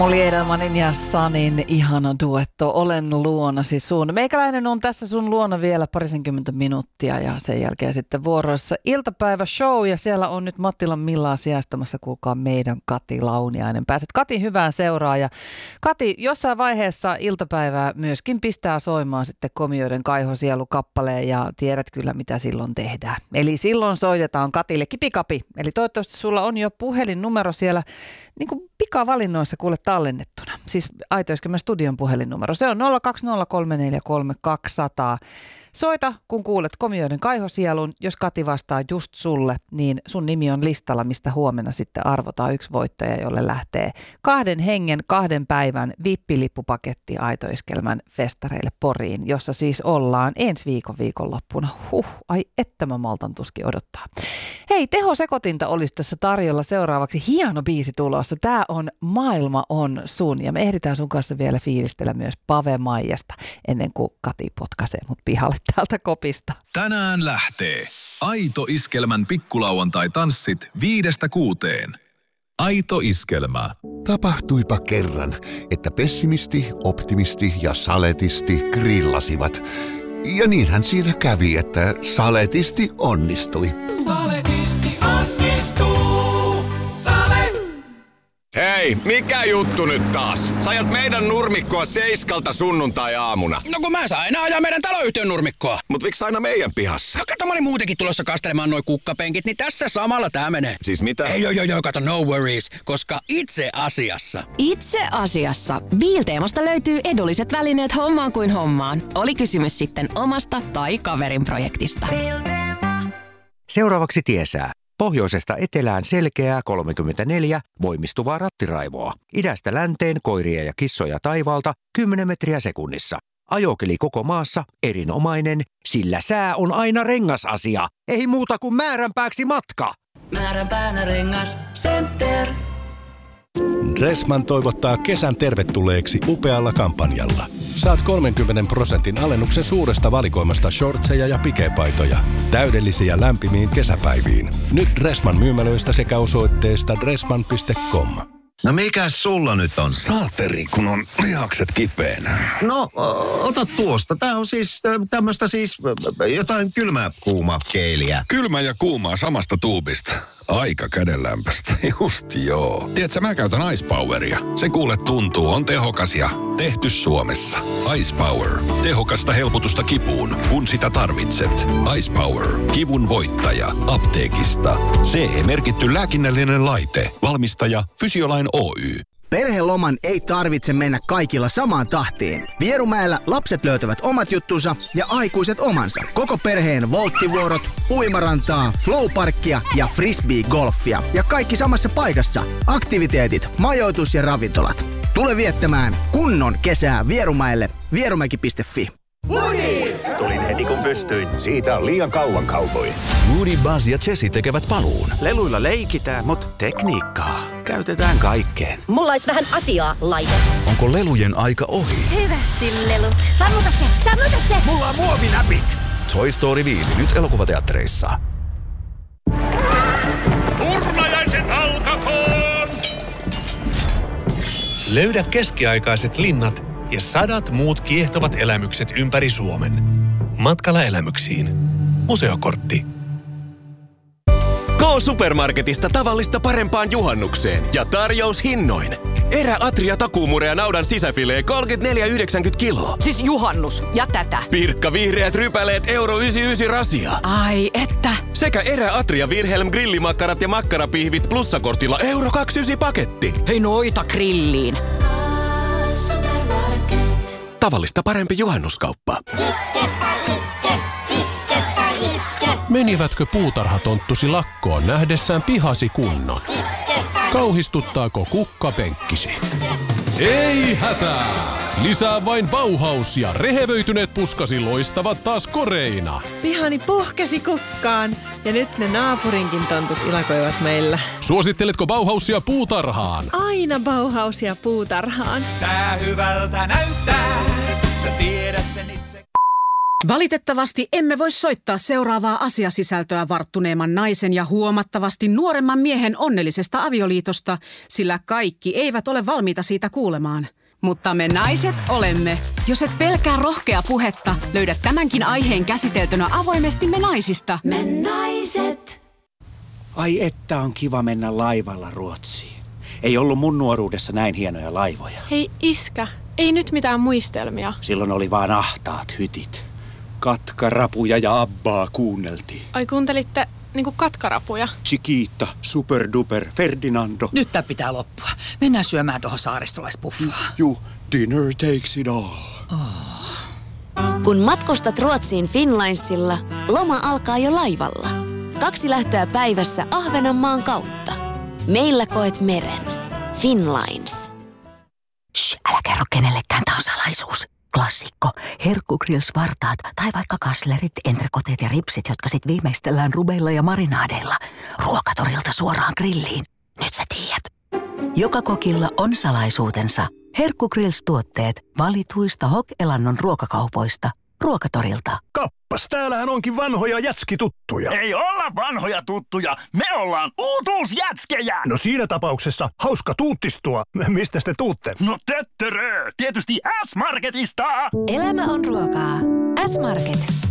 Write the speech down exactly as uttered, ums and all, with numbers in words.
Oli Edelmanin ja Sanin ihana duetto. Olen luonasi sun. Meikäläinen on tässä sun luona vielä parisenkymmentä minuuttia ja sen jälkeen sitten vuoroissa iltapäiväshow. Ja siellä on nyt Mattilan Millaa sijaistamassa, kuulkaa meidän Kati Launiainen. Pääset Katin hyvään seuraan ja Kati jossain vaiheessa iltapäivää myöskin pistää soimaan sitten Komioiden Kaihosielu-kappaleen ja tiedät kyllä mitä silloin tehdään. Eli silloin soitetaan Katille kipikapi. Eli toivottavasti sulla on jo puhelinnumero siellä niin kuin pikavalinnoissa kuule tallennettuna. Siis Aito Iskelmän studion puhelinnumero. Se on nolla kaksi nolla kolme neljä kolme kaksi nolla nolla. Soita, kun kuulet Komioiden Kaihosielun. Jos Kati vastaa just sulle, niin sun nimi on listalla, mistä huomenna sitten arvotaan yksi voittaja, jolle lähtee kahden hengen, kahden päivän vippilippupaketti Aito Iskelmän festareille Poriin, jossa siis ollaan ensi viikon viikonloppuna. Huh, ai että mä maltan tuskin odottaa. Hei, tehosekotinta olisi tässä tarjolla seuraavaksi. Hieno biisi tulossa. Tää on Maailma on sun. Ja me ehditään sun kanssa vielä fiilistellä myös Pave Maijasta ennen kuin Kati potkaisee mut pihalle täältä kopista. Tänään lähtee Aito Iskelmän pikkulauantai-tanssit viidestä kuuteen. Aito Iskelmä. Tapahtuipa kerran, että pessimisti, optimisti ja saletisti grillasivat. Ja niinhän siinä kävi, että saletisti onnistui. Saletisti onnistuu. Sale! Hei, mikä juttu nyt taas? Sä ajat meidän nurmikkoa seiskalta sunnuntai-aamuna. No kun mä saan aina ajaa meidän taloyhtiön nurmikkoa. Mut miksi aina meidän pihassa? No kato, mä olin muutenkin tulossa kastelemaan noi kukkapenkit, niin tässä samalla tää menee. Siis mitä? Ei joo joo joo, kato, no worries, koska itse asiassa... Itse asiassa Biilteemasta löytyy edulliset välineet hommaan kuin hommaan. Oli kysymys sitten omasta tai kaverin projektista. Seuraavaksi tiesää. Pohjoisesta etelään selkeää kolmekymmentäneljä voimistuvaa rattiraivoa. Idästä länteen koiria ja kissoja taivaalta kymmenen metriä sekunnissa. Ajokeli koko maassa erinomainen, sillä sää on aina rengasasia. Ei muuta kuin määränpääksi matka. Määränpäänä rengas Center. Dressman toivottaa kesän tervetulleeksi upealla kampanjalla. Saat kolmenkymmenen prosentin alennuksen suuresta valikoimasta shortseja ja pikepaitoja. Täydellisiä lämpimiin kesäpäiviin. Nyt Dressman myymälöistä sekä osoitteesta dressman piste com. No mikäs sulla nyt on? Saateri, kun on lihakset kipeänä. No, ota tuosta. Tää on siis tämmöstä siis jotain kylmää kuuma keeliä. Kylmä ja kuumaa samasta tuubista. Aika kädenlämpöstä. Just joo. Tiedätkö, mä käytän Ice Poweria. Se kuule tuntuu, on tehokas ja tehty Suomessa. Ice Power. Tehokasta helpotusta kipuun, kun sitä tarvitset. Ice Power. Kivun voittaja. Apteekista. C E-merkitty lääkinnällinen laite. Valmistaja Fysiolain Oy. Perheloman ei tarvitse mennä kaikilla samaan tahtiin. Vierumäellä lapset löytävät omat juttunsa ja aikuiset omansa. Koko perheen volttivuorot, uimarantaa, flowparkkia ja frisbee-golfia. Ja kaikki samassa paikassa. Aktiviteetit, majoitus ja ravintolat. Tule viettämään kunnon kesää Vierumäelle. Vierumäki piste fi. Moody! Tulin heti kun pystyin. Siitä on liian kauan cowboy. Moody, Buzz ja Jessie tekevät paluun. Leluilla leikitään, mutta tekniikkaa käytetään kaikkeen. Mulla olisi vähän asiaa, laite. Onko lelujen aika ohi? Hyvästi, lelut. Sammuta se, sammuta se. Mulla on muovinäpit. Toy Story viisi nyt elokuvateattereissa. Turnajaiset alkakoon! Löydä keskiaikaiset linnat ja sadat muut kiehtovat elämykset ympäri Suomen. Matkalla elämyksiin. Museokortti. K-Supermarketista tavallista parempaan juhannukseen ja tarjoushinnoin. Erä Atria takuumurea naudan sisäfilee kolmekymmentäneljä yhdeksänkymmentä kiloa. Siis juhannus ja tätä. Pirkka vihreät rypäleet euro yhdeksänkymmentäyhdeksän rasia. Ai että. Sekä Erä Atria Wilhelm grillimakkarat ja makkarapihvit plussakortilla euro kaksikymmentäyhdeksän paketti. Hei noita grilliin. Tavallista parempi juhannuskauppa. Menivätkö puutarhatonttusi lakkoon nähdessään pihasi kunnon? Kauhistuttaako kukkapenkkisi? Ei hätää! Lisää vain Bauhaus ja rehevöityneet puskasi loistavat taas koreina. Pihani puhkesi kukkaan ja nyt ne naapurinkin tontut ilakoivat meillä. Suositteletko Bauhausia puutarhaan? Aina Bauhausia puutarhaan. Tää hyvältä näyttää, sä tiedät sen itse. Valitettavasti emme voi soittaa seuraavaa asiasisältöä varttuneemman naisen ja huomattavasti nuoremman miehen onnellisesta avioliitosta, sillä kaikki eivät ole valmiita siitä kuulemaan. Mutta me naiset olemme. Jos et pelkää rohkea puhetta, löydät tämänkin aiheen käsiteltynä avoimesti Me naisista. Me naiset. Ai että on kiva mennä laivalla Ruotsiin. Ei ollut mun nuoruudessa näin hienoja laivoja. Hei iskä, ei nyt mitään muistelmia. Silloin oli vaan ahtaat hytit. Katkarapuja ja Abbaa kuunneltiin. Ai kuuntelitte niinku katkarapuja? Chiquita, Super Duper, Ferdinando. Nyt tää pitää loppua. Mennään syömään tuohon saaristolaispuffaan. Juu, dinner takes it all. Oh. Kun matkustat Ruotsiin Finlinesilla, loma alkaa jo laivalla. Kaksi lähtöä päivässä Ahvenanmaan kautta. Meillä koet meren. Finlines. Shh, älä kerro kenellekään, tää on salaisuus. Klassikko. Herkkugrills-vartaat tai vaikka kaslerit, entrekoteet ja ripsit, jotka sit viimeistellään rubeilla ja marinaadeilla. Ruokatorilta suoraan grilliin. Nyt sä tiedät. Joka kokilla on salaisuutensa. Herkkugrills-tuotteet valituista Hok-Elannon ruokakaupoista. Ruokatorilta. Kappas, täällähän onkin vanhoja jätskituttuja. Ei olla vanhoja tuttuja, me ollaan uutuusjätskejä. No siinä tapauksessa hauska tuuttistua. Mistä te tuutte? No töttörö, tietysti S-Marketista. Elämä on ruokaa. S-Market.